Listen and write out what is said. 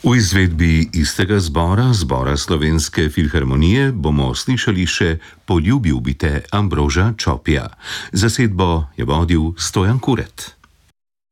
V izvedbi istega zbora Slovenske filharmonije, bomo slišali še Poljubil bi te Ambroža Čopija. Zasedbo je vodil Stojan Kuret.